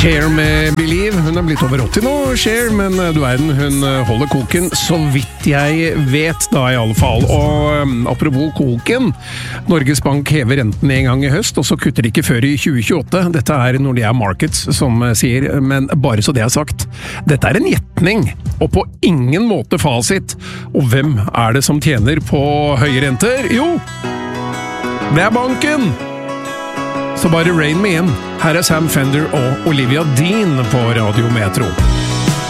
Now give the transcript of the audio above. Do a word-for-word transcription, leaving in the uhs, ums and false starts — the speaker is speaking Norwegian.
Cher med Believe. Hun er blitt over åtti nå, Cher, men du verden, hun holder koken, så vidt jeg vet da i alle fall. Og um, apropos koken, Norges Bank hever renten en gang i høst, og så kutter de ikke før i tjue tjueåtte. Dette er Nordea Markets som sier, men bare så det er sagt. Dette er en gjetning, og på ingen måte fasit. Og hvem er det som tjener på høye renter? Jo, det er banken! Så bare rein me in. Her er Sam Fender og Olivia Dean på Radio Metro.